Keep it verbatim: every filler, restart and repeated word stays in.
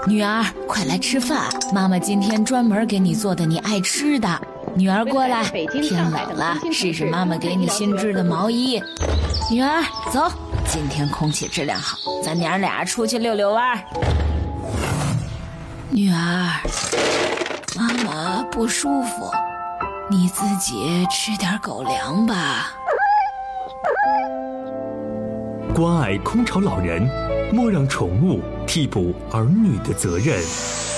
女儿，快来吃饭，妈妈今天专门给你做的你爱吃的。女儿过来，天冷了，试试妈妈给你新织的毛衣。女儿，走，今天空气质量好，咱娘俩出去溜溜弯。女儿，妈妈不舒服，你自己吃点狗粮吧。 关爱空巢老人，莫让宠物替补儿女的责任。